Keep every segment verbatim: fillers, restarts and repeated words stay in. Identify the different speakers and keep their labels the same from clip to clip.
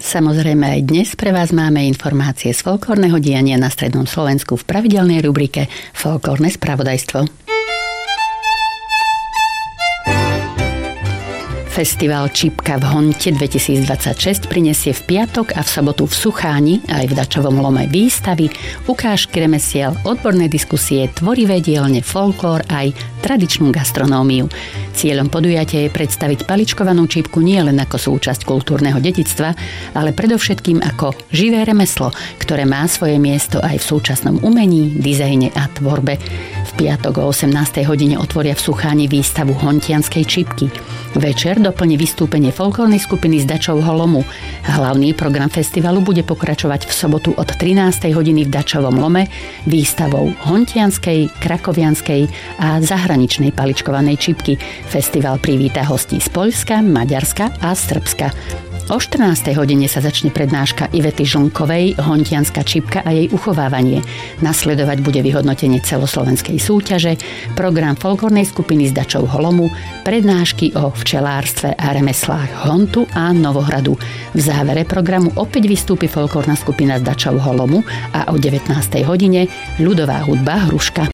Speaker 1: Samozrejme aj dnes pre vás máme informácie z folklórneho diania na strednom Slovensku v pravidelnej rubrike Folklórne spravodajstvo. Festival Čipka v Honte dvetisícdvadsaťšesť prinesie v piatok a v sobotu v Sucháni aj v Dačovom Lome výstavy, ukážky remesiel, odborné diskusie, tvorivé dielne, folklór aj tradičnú gastronómiu. Cieľom podujatia je predstaviť paličkovanú čipku nie len ako súčasť kultúrneho dedičstva, ale predovšetkým ako živé remeslo, ktoré má svoje miesto aj v súčasnom umení, dizajne a tvorbe. V piatok o osemnástej hodine otvoria v Sucháni výstavu hontianskej čipky. Večer doplní vystúpenie folklórnej skupiny z Dačovho Lomu. Hlavný program festivalu bude pokračovať v sobotu od trinástej hodiny v Dačovom Lome výstavou hontianskej, krakovianskej a zahraničnej paličkovanej čipky. Festival privíta hostí z Poľska, Maďarska a Srbska. O štrnástej hodine sa začne prednáška Ivety Žlnkovej Hontianská čipka a jej uchovávanie. Nasledovať bude vyhodnotenie celoslovenskej súťaže, program folklórnej skupiny z Dačovho Lomu, prednášky o včelárstve a remeslách Hontu a Novohradu. V závere programu opäť vystúpi folklórna skupina z Dačovho Lomu a o devätnástej hodine ľudová hudba Hruška.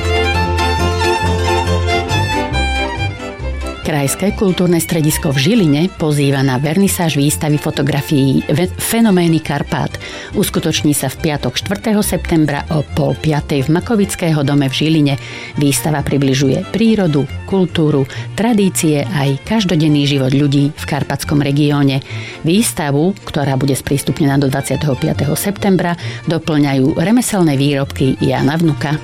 Speaker 1: Krajské kultúrne stredisko v Žiline pozýva na vernisáž výstavy fotografií Fenomény Karpát. Uskutoční sa v piatok štvrtého septembra o pol piatej v Makovického dome v Žiline. Výstava približuje prírodu, kultúru, tradície aj každodenný život ľudí v karpatskom regióne. Výstavu, ktorá bude sprístupnená do dvadsiateho piateho septembra, doplňajú remeselné výrobky Jána Vnuka.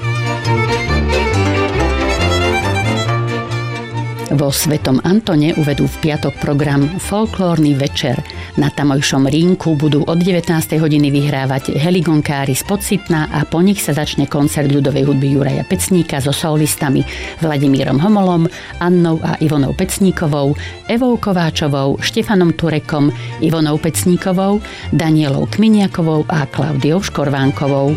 Speaker 1: Vo Svetom Antone uvedú v piatok program Folklórny večer. Na tamojšom rínku budú od devätnástej hodiny vyhrávať heligonkári z Pocitna a po nich sa začne koncert ľudovej hudby Juraja Pecníka so solistami Vladimírom Homolom, Annou a Ivonou Pecníkovou, Evou Kováčovou, Štefanom Turekom, Ivonou Pecníkovou, Danielou Kminiakovou a Klaudiou Škorvánkovou.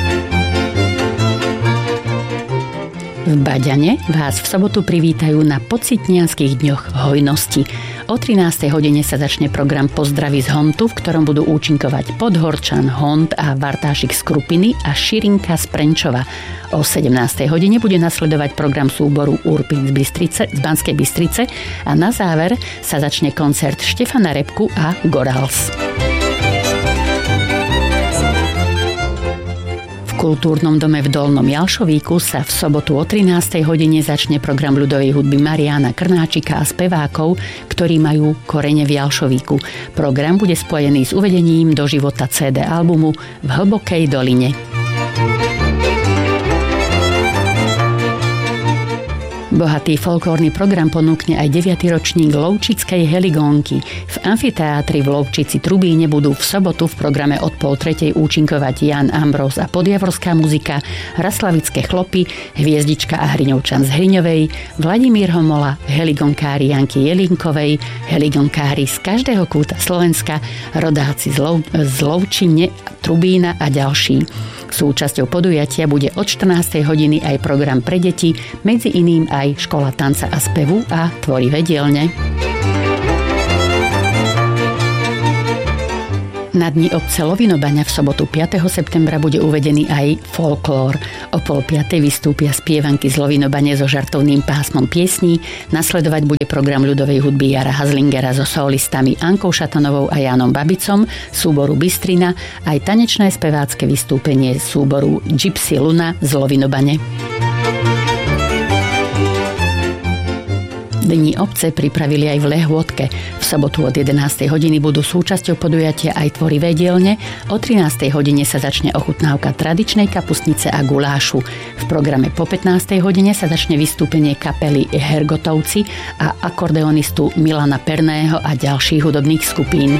Speaker 1: V Baďane vás v sobotu privítajú na Pocitnianskych dňoch hojnosti. O trinástej hodine sa začne program Pozdravy z Hontu, v ktorom budú účinkovať Podhorčan, Hont a Vartášik z Krupiny a Širinka z Prenčova. O sedemnástej hodine bude nasledovať program súboru Urpín z, Bystrice, z Banskej Bystrice a na záver sa začne koncert Štefana Repku a Gorals. V kultúrnom dome v Dolnom Jalšovíku sa v sobotu o trinástej hodine začne program ľudovej hudby Mariána Krnáčika a spevákov, ktorí majú korene v Jalšovíku. Program bude spojený s uvedením do života cé dé albumu V hlbokej doline. Bohatý folklórny program ponúkne aj deviaty ročník Lovčickej heligónky. V amfiteátri v Lovčici Trubíne budú v sobotu v programe od pol tretej účinkovať Jan Ambrós a podjavorská muzika, Raslavické chlopy, Hviezdička a Hriňovčan z Hriňovej, Vladimír Homola, heligonkári Janky Jelinkovej, heligonkári z každého kúta Slovenska, rodáci z, Lov, z Lovčine, Trubína a ďalší. Súčasťou podujatia bude od štrnástej hodiny aj program pre deti, medzi iným aj škola tanca a spevu a tvorivé dielne. Na dni obce Lovinobaňa v sobotu piateho septembra bude uvedený aj folklór. O pol piatej vystúpia spievanky z Lovinobane so žartovným pásmom piesní. Nasledovať bude program ľudovej hudby Jara Hazlingera so solistami Ankou Šatanovou a Jánom Babicom, súboru Bystrina, aj tanečné spevácké vystúpenie súboru Gypsy Luna z Lovinobane. Dni obce pripravili aj v Lehôdke. V sobotu od jedenástej hodiny budú súčasťou podujatia aj tvorivé dielne. O trinástej hodine sa začne ochutnávka tradičnej kapustnice a gulášu. V programe po pätnástej hodine sa začne vystúpenie kapely Hergotovci a akordeonistu Milana Perného a ďalších hudobných skupín.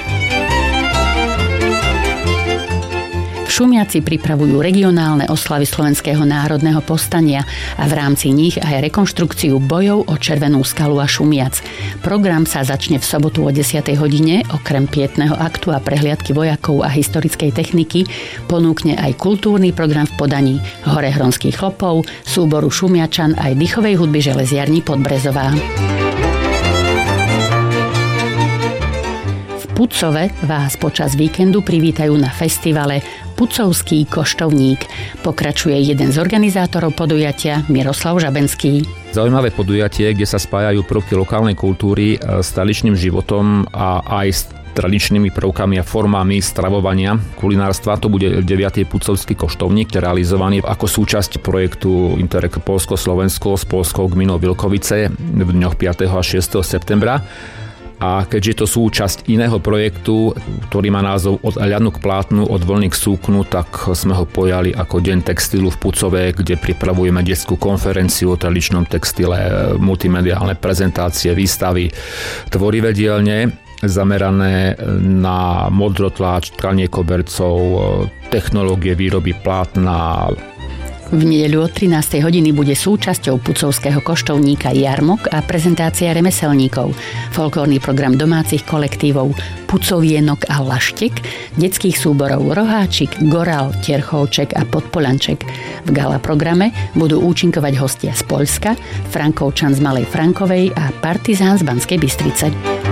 Speaker 1: Šumiaci pripravujú regionálne oslavy Slovenského národného povstania a v rámci nich aj rekonštrukciu bojov o Červenú skalu a Šumiac. Program sa začne v sobotu o desiatej hodine, okrem pietného aktu a prehliadky vojakov a historickej techniky, ponúkne aj kultúrny program v podaní Horehronských chlopov, súboru Šumiačan aj dýchovej hudby Železiarní Podbrezová. Pucove vás počas víkendu privítajú na festivale Pucovský koštovník. Pokračuje jeden z organizátorov podujatia, Miroslav Žabenský.
Speaker 2: Zaujímavé podujatie, kde sa spájajú prvky lokálnej kultúry s tradičným životom a aj s tradičnými prvkami a formami stravovania, kulinárstva. To bude deviaty Pucovský koštovník, realizovaný ako súčasť projektu Interreg Poľsko-Slovensko s Poľskou gminou Vilkovice v dňoch piateho a šiesteho septembra. A keďže to súčasť iného projektu, ktorý má názov Od ľanu k plátnu, od vlny k súknu, tak sme ho pojali ako Deň textilu v Pucove, kde pripravujeme detskú konferenciu o tradičnom textile, multimediálne prezentácie, výstavy, tvorivé dielne zamerané na modrotláč, tkanie kobercov, technológie výroby plátna.
Speaker 1: V nedeľu od trinástej hodiny bude súčasťou Pucovského koštovníka jarmok a prezentácia remeselníkov, folklórny program domácich kolektívov Pucovienok a Laštek, detských súborov Roháčik, Gorál, Terchovček a Podpoľanček. V gala programe budú účinkovať hostia z Poľska, Frankovčan z Malej Frankovej a Partizán z Banskej Bystrice.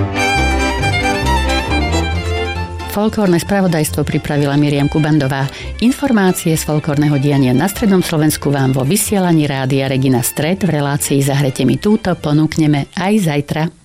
Speaker 1: Folklórne spravodajstvo pripravila Miriam Kubandová. Informácie z folklórneho diania na strednom Slovensku vám vo vysielaní rádia Regina Stred v relácii Zahrete mi túto ponúkneme aj zajtra.